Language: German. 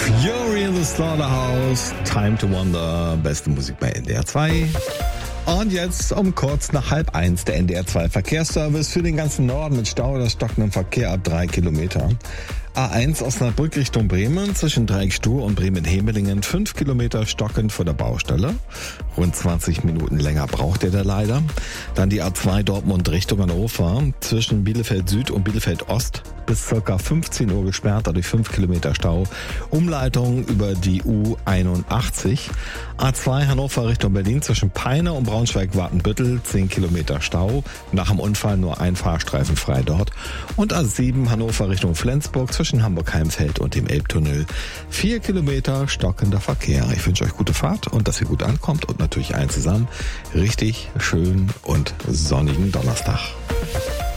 Fury in the Slaughterhouse, Time to Wonder, beste Musik bei NDR 2. Und jetzt um kurz nach 12:30 der NDR 2 Verkehrsservice für den ganzen Norden mit Stau oder stockendem Verkehr ab 3 Kilometer. A1 Osnabrück Richtung Bremen zwischen Dreieckstuhl und Bremen-Hemelingen 5 Kilometer stockend vor der Baustelle. Rund 20 Minuten länger braucht ihr da leider. Dann die A2 Dortmund Richtung Hannover zwischen Bielefeld Süd und Bielefeld Ost bis ca. 15 Uhr gesperrt, dadurch 5 Kilometer Stau. Umleitung über die U81. A2 Hannover Richtung Berlin zwischen Peine und Braunschweig-Wartenbüttel 10 Kilometer Stau. Nach dem Unfall nur ein Fahrstreifen frei dort. Und A7 Hannover Richtung Flensburg zwischen Hamburg-Heimfeld und dem Elbtunnel 4 Kilometer stockender Verkehr. Ich wünsche euch gute Fahrt und dass ihr gut ankommt und natürlich allen zusammen richtig schönen und sonnigen Donnerstag.